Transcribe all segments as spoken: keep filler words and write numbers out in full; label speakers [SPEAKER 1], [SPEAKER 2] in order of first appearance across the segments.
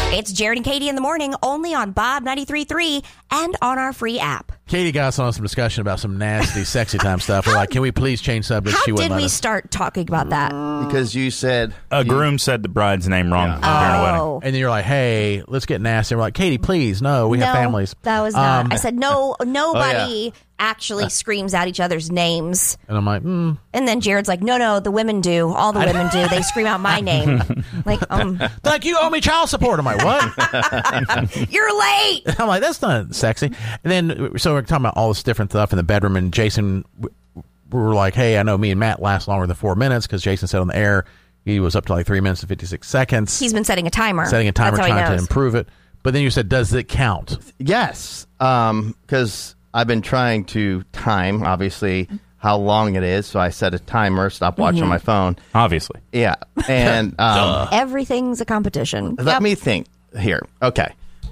[SPEAKER 1] It's Jared and Katie in the morning, only on Bob ninety-three point three and on our free app.
[SPEAKER 2] Katie got us on some discussion about some nasty, sexy time stuff. We're like, can we please change subjects?
[SPEAKER 1] How
[SPEAKER 2] She wouldn't
[SPEAKER 1] did
[SPEAKER 2] let
[SPEAKER 1] we
[SPEAKER 2] us.
[SPEAKER 1] start talking about that?
[SPEAKER 3] Because you said
[SPEAKER 4] A groom said the bride's name wrong during a wedding.
[SPEAKER 1] Oh.
[SPEAKER 2] And then you're like, hey, let's get nasty. And we're like, Katie, please, no, we
[SPEAKER 1] no,
[SPEAKER 2] have families.
[SPEAKER 1] that was not.
[SPEAKER 2] Um,
[SPEAKER 1] I said, no, nobody
[SPEAKER 3] Oh, yeah.
[SPEAKER 1] actually screams out each other's names.
[SPEAKER 2] And I'm like, hmm.
[SPEAKER 1] And then Jared's like, no, no, the women do. All the women do. They scream out my name. Like, um,
[SPEAKER 2] Like, you owe me child support. I'm like, what?
[SPEAKER 1] you're late.
[SPEAKER 2] I'm like, that's not sexy. And then, so we're talking about all this different stuff in the bedroom, and Jason, we were like, hey, I know me and Matt last longer than four minutes because Jason said on the air he was up to like three minutes and fifty-six seconds.
[SPEAKER 1] He's been setting a timer.
[SPEAKER 2] setting a timer,
[SPEAKER 1] That's how he
[SPEAKER 2] trying to
[SPEAKER 1] knows.
[SPEAKER 2] improve it. But then you said, does it count?
[SPEAKER 3] yes, because I've been trying to time, obviously, how long it is. So I set a timer, stop watching
[SPEAKER 1] Mm-hmm.
[SPEAKER 3] my phone.
[SPEAKER 4] Obviously.
[SPEAKER 3] Yeah, and um,
[SPEAKER 1] Everything's a competition.
[SPEAKER 3] let
[SPEAKER 1] Yep.
[SPEAKER 3] me think here. Okay,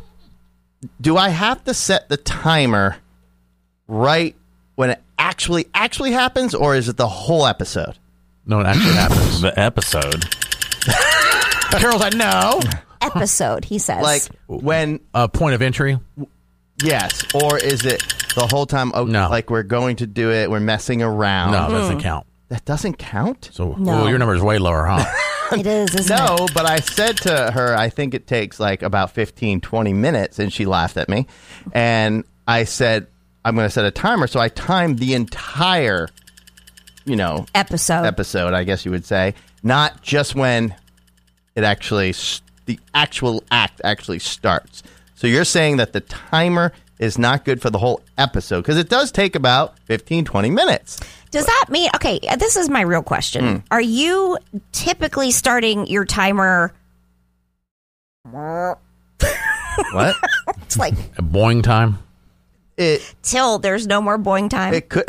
[SPEAKER 3] do I have to set the timer right when it actually actually happens, or is it the whole episode?
[SPEAKER 2] No, it actually happens.
[SPEAKER 4] The episode.
[SPEAKER 2] Carol's like, no.
[SPEAKER 1] Episode, he says.
[SPEAKER 3] Like when
[SPEAKER 2] Uh, point of entry?
[SPEAKER 3] yes, or is it the whole time? Oh,
[SPEAKER 2] No.
[SPEAKER 3] like we're going to do it. We're messing around.
[SPEAKER 2] No, it doesn't count.
[SPEAKER 3] That doesn't count.
[SPEAKER 2] So
[SPEAKER 1] No.
[SPEAKER 2] well, your number is way lower, huh?
[SPEAKER 1] it is, isn't it?
[SPEAKER 3] No, but I said to her, I think it takes like about fifteen, twenty minutes, and she laughed at me. And I said, I'm going to set a timer. So I timed the entire, you know,
[SPEAKER 1] Episode.
[SPEAKER 3] episode, I guess you would say, not just when it actually, s- the actual act actually starts. So you're saying that the timer is not good for the whole episode because it does take about fifteen, twenty minutes.
[SPEAKER 1] Does that mean, okay, this is my real question. Are you typically starting your timer?
[SPEAKER 3] What?
[SPEAKER 1] It's like
[SPEAKER 2] A boing time?
[SPEAKER 3] It
[SPEAKER 1] till there's no more boing time.
[SPEAKER 3] it could.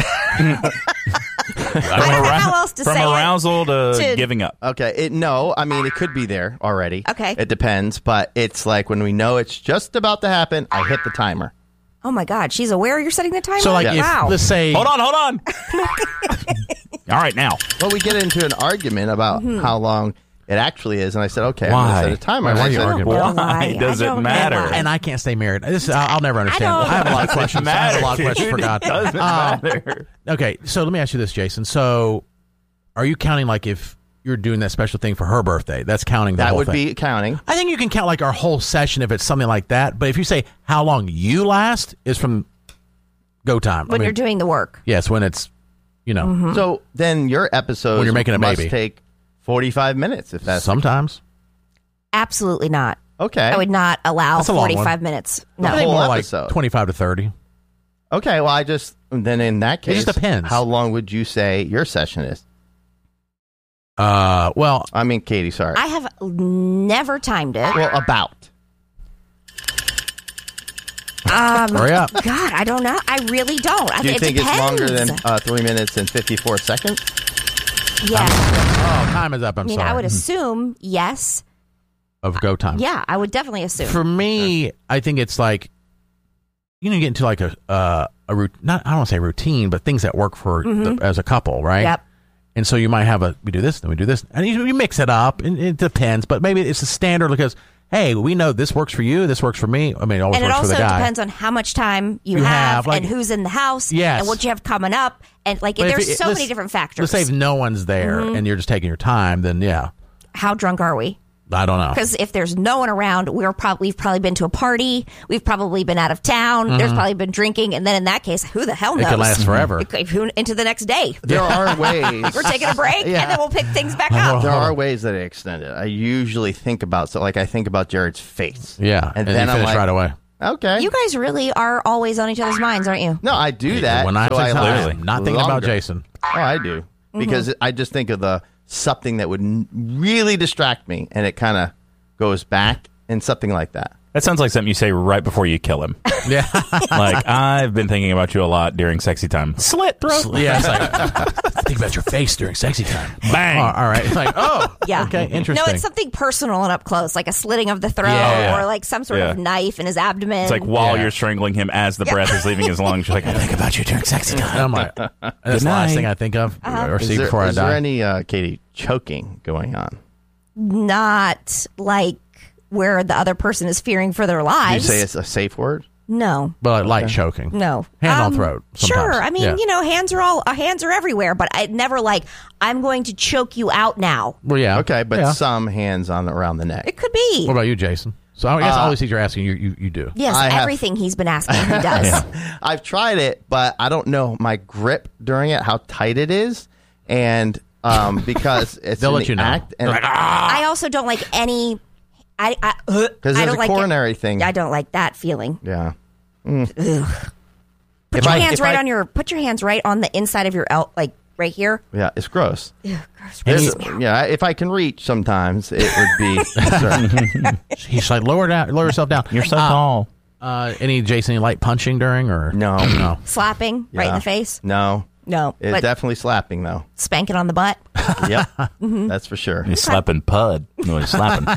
[SPEAKER 1] I don't know how else to
[SPEAKER 4] From
[SPEAKER 1] say it.
[SPEAKER 4] arousal to,
[SPEAKER 1] To-
[SPEAKER 4] giving up.
[SPEAKER 3] Okay, it no, I mean it could be there already.
[SPEAKER 1] Okay.
[SPEAKER 3] It depends, but it's like when we know it's just about to happen, I hit the timer.
[SPEAKER 1] Oh my God, she's aware you're setting the timer?
[SPEAKER 2] So, like, if,
[SPEAKER 1] wow.
[SPEAKER 2] let's say,
[SPEAKER 4] Hold on, hold on. All right, now.
[SPEAKER 3] Well, we get into an argument about
[SPEAKER 1] Mm-hmm.
[SPEAKER 3] how long it actually is, and I said, okay, I'm
[SPEAKER 4] Why?
[SPEAKER 3] going to set a timer.
[SPEAKER 2] Why
[SPEAKER 3] And
[SPEAKER 2] are
[SPEAKER 3] I
[SPEAKER 2] you
[SPEAKER 3] said,
[SPEAKER 2] arguing?
[SPEAKER 1] know
[SPEAKER 4] Why
[SPEAKER 1] why.
[SPEAKER 4] does
[SPEAKER 1] I
[SPEAKER 4] it
[SPEAKER 1] don't know
[SPEAKER 4] matter?
[SPEAKER 1] why.
[SPEAKER 2] and I can't stay married. This I'll, I'll never understand.
[SPEAKER 1] don't-
[SPEAKER 2] I, have a lot of questions. I have a lot of
[SPEAKER 4] Matter,
[SPEAKER 2] questions for
[SPEAKER 4] dude.
[SPEAKER 2] God.
[SPEAKER 4] It doesn't
[SPEAKER 2] Uh,
[SPEAKER 4] matter.
[SPEAKER 2] Okay, so let me ask you this, Jason. So, are you counting like if you're doing that special thing for her birthday? That's counting the
[SPEAKER 3] that
[SPEAKER 2] whole
[SPEAKER 3] would
[SPEAKER 2] thing.
[SPEAKER 3] be counting.
[SPEAKER 2] I think you can count like our whole session if it's something like that. But if you say how long you last is from go time.
[SPEAKER 1] when
[SPEAKER 2] I mean,
[SPEAKER 1] you're doing the work.
[SPEAKER 2] yes, when it's you know
[SPEAKER 1] Mm-hmm.
[SPEAKER 3] So then your episode
[SPEAKER 2] When you're making a
[SPEAKER 3] must
[SPEAKER 2] baby.
[SPEAKER 3] take forty-five minutes if that's
[SPEAKER 2] sometimes.
[SPEAKER 1] Absolutely not.
[SPEAKER 3] okay.
[SPEAKER 1] I would not allow
[SPEAKER 2] That's a long one.
[SPEAKER 1] forty-five minutes. No.
[SPEAKER 2] I think
[SPEAKER 3] whole
[SPEAKER 2] more
[SPEAKER 3] episode.
[SPEAKER 2] like twenty-five to thirty.
[SPEAKER 3] Okay, well, I just then in that case,
[SPEAKER 2] just depends.
[SPEAKER 3] How long would you say your session is?
[SPEAKER 2] Uh, well,
[SPEAKER 3] I mean, Katie, sorry.
[SPEAKER 1] I have never timed it.
[SPEAKER 3] well, about.
[SPEAKER 1] Um,
[SPEAKER 2] hurry up.
[SPEAKER 1] God, I don't know. I really don't. I
[SPEAKER 3] Do you
[SPEAKER 1] it
[SPEAKER 3] think it's longer than
[SPEAKER 1] depends.
[SPEAKER 3] uh, three minutes and fifty-four seconds?
[SPEAKER 1] Yeah.
[SPEAKER 2] Oh, time is up. I'm
[SPEAKER 1] I mean,
[SPEAKER 2] sorry.
[SPEAKER 1] I would assume yes.
[SPEAKER 2] of go time.
[SPEAKER 1] Yeah, I would definitely assume.
[SPEAKER 2] For me, I think it's like you know, you get into like a uh, a rout- not I don't want to say routine, but things that work for the, as a couple, right?
[SPEAKER 1] Yep.
[SPEAKER 2] And so you might have a we do this, then we do this, and you, you mix it up, and it depends. But maybe it's a standard because hey, we know this works for you, this works for me. I mean, it always
[SPEAKER 1] And it
[SPEAKER 2] works
[SPEAKER 1] also
[SPEAKER 2] for the guy.
[SPEAKER 1] depends on how much time you,
[SPEAKER 2] You
[SPEAKER 1] have,
[SPEAKER 2] have, like-
[SPEAKER 1] and who's in the house
[SPEAKER 2] Yes.
[SPEAKER 1] and what you have coming up. And like,
[SPEAKER 2] But if
[SPEAKER 1] there's
[SPEAKER 2] it-
[SPEAKER 1] so
[SPEAKER 2] let's-
[SPEAKER 1] many different factors.
[SPEAKER 2] Let's say if no one's there and you're just taking your time, then yeah,
[SPEAKER 1] How drunk are we?
[SPEAKER 2] I don't know.
[SPEAKER 1] Because if there's no one around, we're probably we've probably been to a party. We've probably been out of town. There's probably been drinking, and then in that case, who the hell
[SPEAKER 2] Mm-hmm. It
[SPEAKER 1] knows?
[SPEAKER 2] could last forever.
[SPEAKER 1] It could- who- into the next day.
[SPEAKER 3] There are ways.
[SPEAKER 1] We're taking a break,
[SPEAKER 3] Yeah.
[SPEAKER 1] and then we'll pick things back up.
[SPEAKER 3] There are ways that I extend it. I usually think about so like I think about Jared's face.
[SPEAKER 2] Yeah,
[SPEAKER 3] and,
[SPEAKER 2] and
[SPEAKER 3] then
[SPEAKER 2] you
[SPEAKER 3] I'm
[SPEAKER 2] finish
[SPEAKER 3] like,
[SPEAKER 2] right away.
[SPEAKER 3] okay.
[SPEAKER 1] You guys really are always on each other's minds, aren't you?
[SPEAKER 3] no, I do that.
[SPEAKER 2] when I
[SPEAKER 3] so
[SPEAKER 2] take
[SPEAKER 3] last
[SPEAKER 2] time, not thinking about
[SPEAKER 3] longer.
[SPEAKER 2] Jason.
[SPEAKER 3] Oh, I do because I just think of the something that would n- really distract me, and it kind of goes back and something like that.
[SPEAKER 4] That sounds like something you say right before you kill him.
[SPEAKER 2] Yeah,
[SPEAKER 4] Like, I've been thinking about you a lot during sexy time. Slit throat.
[SPEAKER 2] yeah. It's like, think about your face during sexy time.
[SPEAKER 4] Bang.
[SPEAKER 2] Oh, all right. It's like, oh,
[SPEAKER 1] Yeah.
[SPEAKER 2] okay, interesting.
[SPEAKER 1] No, it's something personal and up close, like a slitting of the throat
[SPEAKER 4] Yeah.
[SPEAKER 1] or like some sort
[SPEAKER 4] Yeah.
[SPEAKER 1] of knife in his abdomen.
[SPEAKER 4] It's like while
[SPEAKER 2] Yeah.
[SPEAKER 4] you're strangling him as the breath is leaving his lungs. You're like, I think about you during sexy time.
[SPEAKER 2] And I'm like, and that's the last
[SPEAKER 4] night.
[SPEAKER 2] thing I think of or
[SPEAKER 3] Is
[SPEAKER 2] see
[SPEAKER 3] there,
[SPEAKER 2] before I
[SPEAKER 3] is
[SPEAKER 2] die.
[SPEAKER 3] there any uh, Katie choking going on?
[SPEAKER 1] not like where the other person is fearing for their
[SPEAKER 3] You
[SPEAKER 1] lives.
[SPEAKER 3] say it's a safe word?
[SPEAKER 1] No.
[SPEAKER 2] But like light choking.
[SPEAKER 1] No.
[SPEAKER 2] Hand on
[SPEAKER 1] Um,
[SPEAKER 2] throat.
[SPEAKER 1] Sure.
[SPEAKER 2] sometimes.
[SPEAKER 1] I mean,
[SPEAKER 2] Yeah.
[SPEAKER 1] you know, hands are all uh, hands are everywhere, but I never like I'm going to choke you out now.
[SPEAKER 2] Well, yeah.
[SPEAKER 3] Okay, but
[SPEAKER 2] Yeah.
[SPEAKER 3] some hands on around the neck.
[SPEAKER 1] It could be.
[SPEAKER 2] What about you, Jason? So I guess
[SPEAKER 3] Uh,
[SPEAKER 2] all these things you're asking, you you, you do.
[SPEAKER 1] Yes,
[SPEAKER 3] I have-
[SPEAKER 1] everything he's been asking, he does.
[SPEAKER 3] I've tried it, but I don't know my grip during it, how tight it is, and um, because it's
[SPEAKER 2] They'll
[SPEAKER 3] in
[SPEAKER 2] let
[SPEAKER 3] the
[SPEAKER 2] you know.
[SPEAKER 3] act, and
[SPEAKER 2] They're like, ah!
[SPEAKER 1] I also don't like any. I I because
[SPEAKER 3] there's
[SPEAKER 1] I don't
[SPEAKER 3] a
[SPEAKER 1] like
[SPEAKER 3] coronary
[SPEAKER 1] it.
[SPEAKER 3] thing.
[SPEAKER 1] I don't like that feeling.
[SPEAKER 3] Yeah.
[SPEAKER 1] Put
[SPEAKER 3] If
[SPEAKER 1] your
[SPEAKER 3] I-
[SPEAKER 1] hands
[SPEAKER 3] if
[SPEAKER 1] right
[SPEAKER 3] I-
[SPEAKER 1] on your. Put your hands right on the inside of your el- like right here.
[SPEAKER 3] Yeah, it's gross.
[SPEAKER 1] Ugh, gross.
[SPEAKER 3] There's-
[SPEAKER 1] Gross.
[SPEAKER 3] yeah, if I can reach, sometimes it would be. Sure.
[SPEAKER 2] He's like, lower down, lower yourself down.
[SPEAKER 4] You're so
[SPEAKER 2] Uh,
[SPEAKER 4] tall.
[SPEAKER 2] Uh, any Jason, any light punching during or
[SPEAKER 3] No.
[SPEAKER 2] no?
[SPEAKER 1] Slapping right in
[SPEAKER 3] Yeah.
[SPEAKER 1] the face.
[SPEAKER 3] No,
[SPEAKER 1] No,
[SPEAKER 3] it's
[SPEAKER 1] but
[SPEAKER 3] definitely slapping though.
[SPEAKER 1] spanking on the butt.
[SPEAKER 3] Yep,
[SPEAKER 1] Mm-hmm.
[SPEAKER 3] that's for sure.
[SPEAKER 4] He's slapping Pud. No, he's slapping.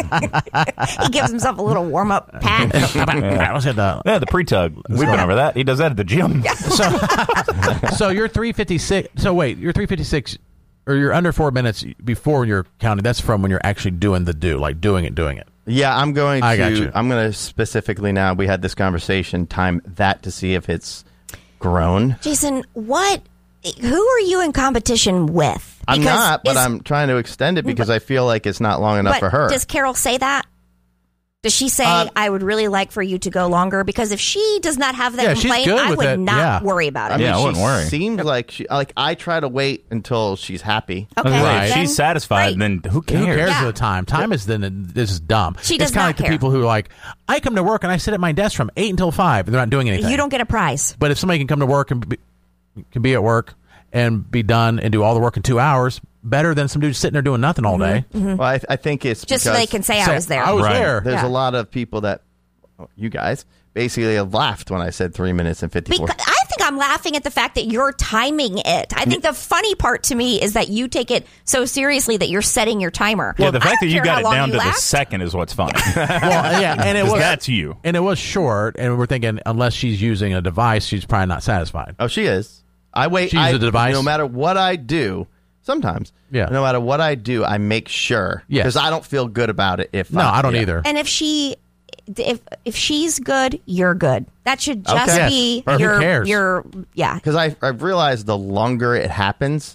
[SPEAKER 1] He gives himself a little warm up pat.
[SPEAKER 2] Let's hit the-
[SPEAKER 4] Yeah, the pre-tug. We've been over that. He does that at the gym.
[SPEAKER 2] so, so you're three fifty-six. So wait, you're three fifty-six, or you're under four minutes before you're counting. That's from when you're actually doing the do, like doing it, doing it.
[SPEAKER 3] Yeah, I'm going to.
[SPEAKER 2] I got you.
[SPEAKER 3] I'm going to specifically now. We had this conversation. Time that to see if it's grown.
[SPEAKER 1] Jason, what? Who are you in competition with?
[SPEAKER 3] I'm
[SPEAKER 1] Because
[SPEAKER 3] not, but
[SPEAKER 1] is-
[SPEAKER 3] I'm trying to extend it because I feel like it's not long enough
[SPEAKER 1] But
[SPEAKER 3] for her.
[SPEAKER 1] does Carol say that? Does she say,
[SPEAKER 3] Uh,
[SPEAKER 1] I would really like for you to go longer? Because if she does not have that
[SPEAKER 2] Yeah, she's
[SPEAKER 1] complaint,
[SPEAKER 2] good
[SPEAKER 1] I
[SPEAKER 2] with
[SPEAKER 1] would
[SPEAKER 2] it.
[SPEAKER 1] not
[SPEAKER 2] Yeah.
[SPEAKER 1] worry about it.
[SPEAKER 3] I mean,
[SPEAKER 4] Yeah, I
[SPEAKER 3] she
[SPEAKER 4] wouldn't worry.
[SPEAKER 3] seems like she like I try to wait until she's happy.
[SPEAKER 1] Okay,
[SPEAKER 2] Right.
[SPEAKER 4] If
[SPEAKER 1] then-
[SPEAKER 4] she's satisfied,
[SPEAKER 1] right.
[SPEAKER 4] then who cares?
[SPEAKER 2] Who cares
[SPEAKER 1] Yeah.
[SPEAKER 2] for the time? Time is then this is dumb.
[SPEAKER 1] She
[SPEAKER 2] it's
[SPEAKER 1] does
[SPEAKER 2] kinda
[SPEAKER 1] not
[SPEAKER 2] like the
[SPEAKER 1] care.
[SPEAKER 2] people who are like, I come to work and I sit at my desk from eight until five, and they're not doing anything.
[SPEAKER 1] You don't get a prize.
[SPEAKER 2] But if somebody can come to work and be, can be at work and be done and do all the work in two hours, better than some dude sitting there doing nothing all day.
[SPEAKER 3] Well, I, I think it's
[SPEAKER 1] Mm-hmm. Just so
[SPEAKER 3] because
[SPEAKER 1] they can say I
[SPEAKER 2] Say,
[SPEAKER 1] was there.
[SPEAKER 2] I was
[SPEAKER 4] Right.
[SPEAKER 2] there.
[SPEAKER 3] there's
[SPEAKER 1] Yeah.
[SPEAKER 3] a lot of people that you guys basically have laughed when I said three minutes and fifty four.
[SPEAKER 1] Because I think I'm laughing at the fact that you're timing it. I think the funny part to me is that you take it so seriously that you're setting your timer.
[SPEAKER 4] Yeah, the
[SPEAKER 1] I
[SPEAKER 4] fact
[SPEAKER 1] don't
[SPEAKER 4] that you
[SPEAKER 1] care how
[SPEAKER 4] got it
[SPEAKER 1] long
[SPEAKER 4] down
[SPEAKER 1] you
[SPEAKER 4] to the
[SPEAKER 1] last.
[SPEAKER 4] second is what's funny.
[SPEAKER 2] Well, yeah, and it
[SPEAKER 4] 'Cause
[SPEAKER 2] was
[SPEAKER 4] that's you.
[SPEAKER 2] and it was short, and we're thinking unless she's using a device, she's probably not satisfied.
[SPEAKER 3] Oh, she is. I wait.
[SPEAKER 2] She
[SPEAKER 3] I,
[SPEAKER 2] uses a device?
[SPEAKER 3] No matter what I do, sometimes.
[SPEAKER 2] Yeah.
[SPEAKER 3] No matter what I do, I make sure.
[SPEAKER 2] Yes.
[SPEAKER 3] Because I don't feel good about it. If
[SPEAKER 2] No, I don't
[SPEAKER 3] yeah.
[SPEAKER 2] either.
[SPEAKER 1] And if she, if if she's good, you're good. That should just
[SPEAKER 3] Okay.
[SPEAKER 1] be
[SPEAKER 2] Yes. Who
[SPEAKER 1] your
[SPEAKER 2] cares?
[SPEAKER 1] your yeah.
[SPEAKER 3] Because I I've realized the longer it happens,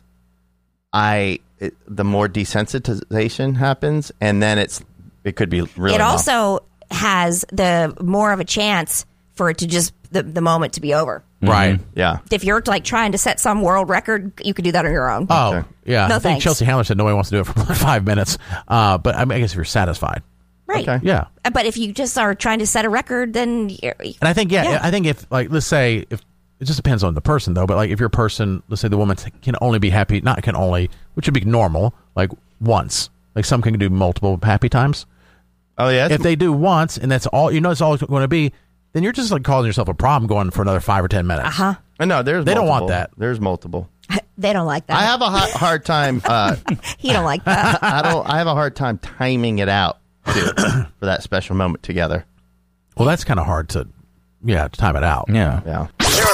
[SPEAKER 3] I it, the more desensitization happens, and then it's it could be really.
[SPEAKER 1] It
[SPEAKER 3] long.
[SPEAKER 1] also has the more of a chance for it to just the, the moment to be over.
[SPEAKER 2] Right.
[SPEAKER 3] yeah.
[SPEAKER 1] If you're like trying to set some world record, you could do that on your own.
[SPEAKER 2] Oh,
[SPEAKER 3] Okay.
[SPEAKER 2] yeah.
[SPEAKER 1] No
[SPEAKER 2] I think
[SPEAKER 1] thanks.
[SPEAKER 2] Chelsea Handler said nobody wants to do it for like five minutes. Uh, but I, mean, I guess if you're satisfied.
[SPEAKER 1] right.
[SPEAKER 3] Okay.
[SPEAKER 2] Yeah.
[SPEAKER 1] Uh, But if you just are trying to set a record, then you're,
[SPEAKER 2] And I think, yeah,
[SPEAKER 1] Yeah.
[SPEAKER 2] I think if, like, let's say, if it just depends on the person, though, but like if your person, let's say the woman can only be happy, not can only, which would be normal, like once. Like some can do multiple happy times.
[SPEAKER 3] Oh yeah.
[SPEAKER 2] If they do once and that's all, you know, it's all it's going to be, then you're just like causing yourself a problem going for another five or ten minutes.
[SPEAKER 1] uh-huh.
[SPEAKER 3] no, there's
[SPEAKER 2] They don't want
[SPEAKER 3] multiple.
[SPEAKER 2] that.
[SPEAKER 3] There's multiple.
[SPEAKER 1] They don't like that.
[SPEAKER 3] I have a hard, hard time. Uh,
[SPEAKER 1] he don't like that.
[SPEAKER 3] I don't. I have a hard time timing it out too, for that special moment together.
[SPEAKER 2] Well, that's kind of hard to, yeah, to time it out.
[SPEAKER 4] Yeah.
[SPEAKER 3] Yeah.
[SPEAKER 5] You're